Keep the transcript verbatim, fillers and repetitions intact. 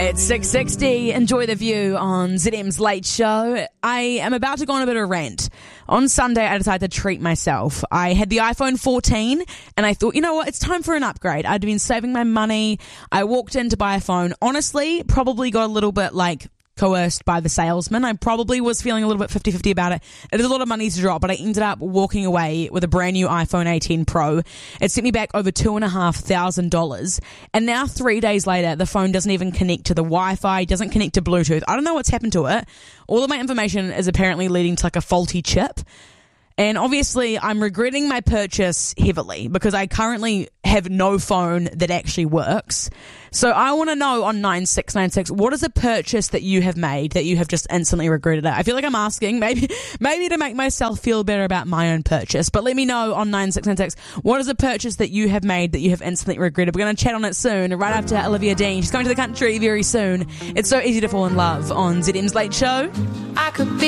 It's six sixty. Enjoy the view on Z M's Late Show. I am about to go on a bit of a rant. On Sunday, I decided to treat myself. I had the iPhone fourteen, and I thought, you know what, it's time for an upgrade. I'd been saving my money. I walked in to buy a phone. Honestly, probably got a little bit, like, coerced by the salesman. I probably was feeling a little bit fifty-fifty about it. It is a lot of money to drop, but I ended up walking away with a brand new iPhone eighteen Pro. It sent me back over two and a half thousand dollars. And now three days later, the phone doesn't even connect to the Wi-Fi, doesn't connect to Bluetooth. I don't know what's happened to it. All of my information is apparently leading to like a faulty chip. And obviously, I'm regretting my purchase heavily because I currently have no phone that actually works. So I want to know on nine six nine six, what is a purchase that you have made that you have just instantly regretted it? I feel like I'm asking maybe maybe to make myself feel better about my own purchase. But let me know on nine six nine six, what is a purchase that you have made that you have instantly regretted? We're going to chat on it soon, right after Olivia Dean. She's coming to the country very soon. It's so easy to fall in love on Z M's Late Show. I could be